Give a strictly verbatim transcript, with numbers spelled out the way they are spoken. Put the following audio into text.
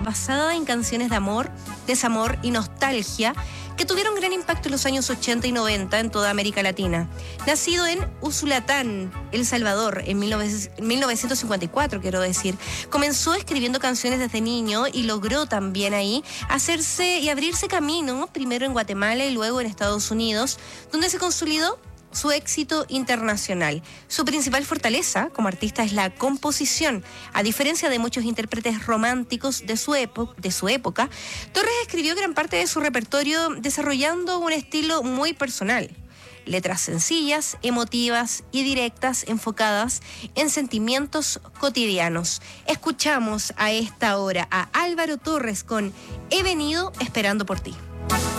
basada en canciones de amor, desamor y nostalgia que tuvieron gran impacto en los años ochenta y noventa en toda América Latina. Nacido en Usulatán, El Salvador, en mil novecientos cincuenta y cuatro, quiero decir, comenzó escribiendo canciones desde niño y logró también ahí hacerse y abrirse camino, primero en Guatemala y luego en Estados Unidos, donde se consolidó su éxito internacional. Su principal fortaleza como artista es la composición. A diferencia de muchos intérpretes románticos de su, epo- de su época, Torres escribió gran parte de su repertorio desarrollando un estilo muy personal. Letras sencillas, emotivas y directas, enfocadas en sentimientos cotidianos. Escuchamos a esta hora a Álvaro Torres con He venido esperando por ti.